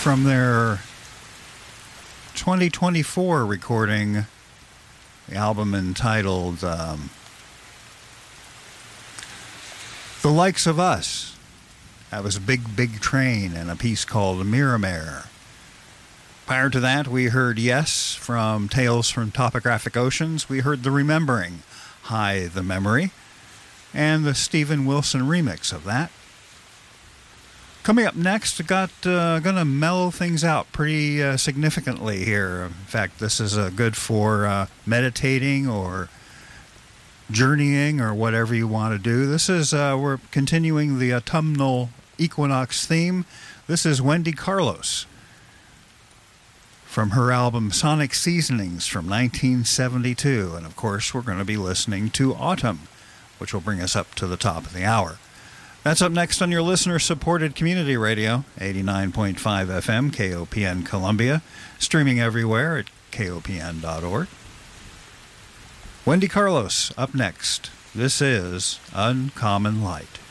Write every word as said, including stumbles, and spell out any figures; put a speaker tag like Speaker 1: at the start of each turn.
Speaker 1: from their twenty twenty-four recording, the album entitled um, The Likes of Us. That was Big Big Train and a piece called Miramare. Prior to that, we heard Yes from Tales from Topographic Oceans. We heard The Remembering, Hi the Memory, and the Steven Wilson remix of that. Coming up next, got uh, going to mellow things out pretty uh, significantly here. In fact, this is uh, good for uh, meditating or journeying or whatever you want to do. This is uh, we're continuing the autumnal equinox theme. This is Wendy Carlos from her album Sonic Seasonings from nineteen seventy-two, and of course we're going to be listening to Autumn, which will bring us up to the top of the hour. That's up next on your listener-supported community radio, eighty-nine point five F M, K O P N Columbia, streaming everywhere at K O P N dot org. Wendy Carlos up next. This is Uncommon Light.